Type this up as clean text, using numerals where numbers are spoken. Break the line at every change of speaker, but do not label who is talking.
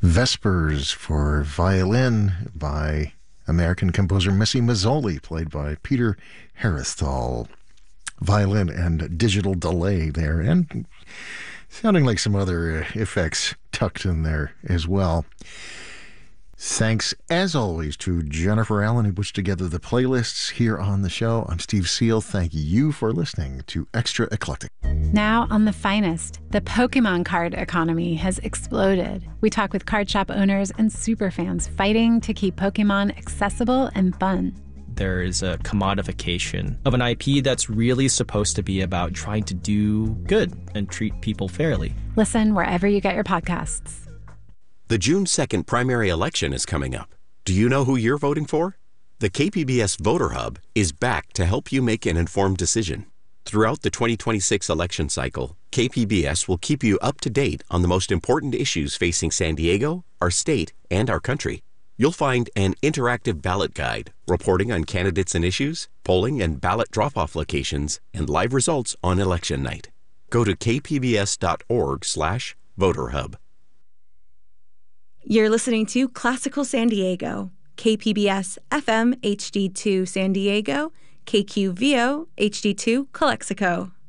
Vespers for violin by American composer Missy Mazzoli, played by Peter Herresthal. Violin and digital delay there, and sounding like some other effects tucked in there as well. Thanks, as always, to Jennifer Allen, who puts together the playlists here on the show. I'm Steve Seal. Thank you for listening to Extra Eclectic.
Now on The Finest, the Pokemon card economy has exploded. We talk with card shop owners and superfans fighting to keep Pokemon accessible and fun.
There is a commodification of an IP that's really supposed to be about trying to do good and treat people fairly.
Listen wherever you get your podcasts.
The June 2nd primary election is coming up. Do you know who you're voting for? The KPBS Voter Hub is back to help you make an informed decision. Throughout the 2026 election cycle, KPBS will keep you up to date on the most important issues facing San Diego, our state, and our country. You'll find an interactive ballot guide reporting on candidates and issues, polling and ballot drop-off locations, and live results on election night. Go to kpbs.org/voterhub.
You're listening to Classical San Diego, KPBS FM HD2 San Diego, KQVO HD2 Calexico.